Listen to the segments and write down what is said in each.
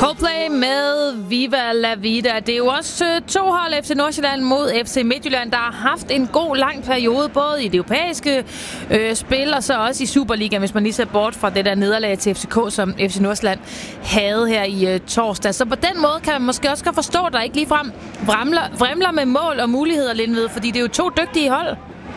Coldplay med Viva La Vida. Det er jo også to hold, FC Nordsjælland mod FC Midtjylland, der har haft en god lang periode, både i det europæiske spil, og så også i Superligaen, hvis man lige ser bort fra det der nederlag til FCK, som FC Nordsjælland havde her i torsdag. Så på den måde kan man måske også godt forstå, at der ikke ligefrem vrimler med mål og muligheder, Lindved, fordi det er jo to dygtige hold.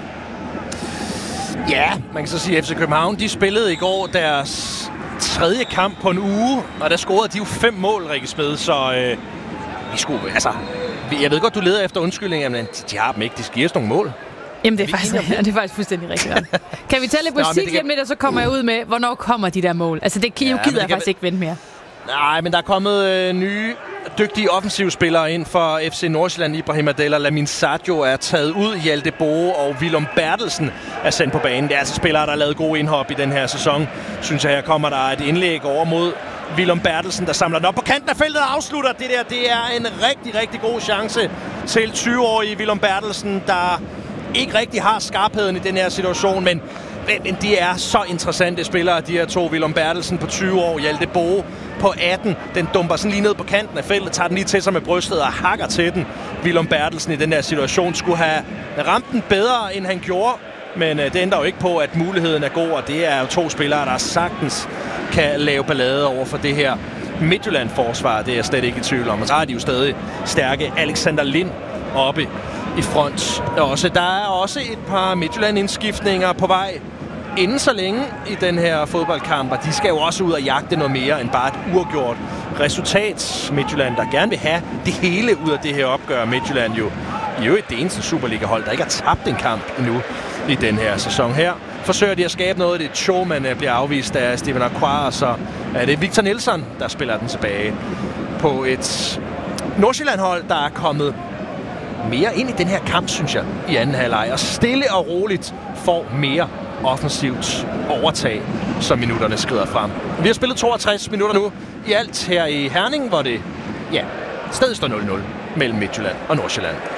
Ja, man kan så sige, at FC København, de spillede i går deres tredje kamp på en uge, og der scorede de jo 5 mål, Rikke Smed, så vi skulle, altså, jeg ved godt, du leder efter undskyldninger, men de har dem ikke, de skal give os nogle mål. Jamen, det er faktisk fuldstændig rigtigt. Kan vi tage lidt musik hjem lidt, og så kommer jeg ud med, hvornår kommer de der mål? Altså, det gider jeg faktisk ikke vente mere. Nej, men der er kommet nye dygtige offensivspillere ind for FC Nordsjælland. Ibrahim Adel og Lamin Sadio er taget ud. Hjalte Boe og Willum Bertelsen er sendt på banen. Det er altså spillere, der har lavet gode indhop i den her sæson. Synes jeg, her kommer der et indlæg over mod Willum Bertelsen, der samler den op på kanten af feltet og afslutter. Det er en rigtig, rigtig god chance til 20-årige Willum Bertelsen, der ikke rigtig har skarpheden i den her situation, men de er så interessante spillere, de her to. Willum Bertelsen på 20 år, Hjalte Boe på 18. Den dumper sådan lige ned på kanten af feltet, tager den lige til sig med brystet og hakker til den. Willum Bertelsen i den her situation skulle have ramt den bedre, end han gjorde, men det ændrer jo ikke på, at muligheden er god, og det er jo to spillere, der sagtens kan lave ballade over for det her Midtjylland-forsvar. Det er jeg slet ikke i tvivl om. Og så har de jo stadig stærke Alexander Lind oppe i front. Der er også et par Midtjylland-indskiftninger på vej inden så længe i den her fodboldkamp, og de skal jo også ud og jagte noget mere end bare et uafgjort resultat. Midtjylland, der gerne vil have det hele ud af det her opgør. Midtjylland jo i øvrigt det eneste Superliga-hold, der ikke har tabt en kamp endnu i den her sæson her. Forsøger de at skabe noget, det er et show, men bliver afvist af Steven Aqua, og så er det Victor Nielsen, der spiller den tilbage på et Nordsjælland-hold, der er kommet mere ind i den her kamp, synes jeg, i anden halvleg, og stille og roligt får mere offensivt overtag, som minutterne skrider frem. Vi har spillet 62 minutter nu i alt her i Herning, hvor det stadig står 0-0 mellem Midtjylland og Nordsjælland.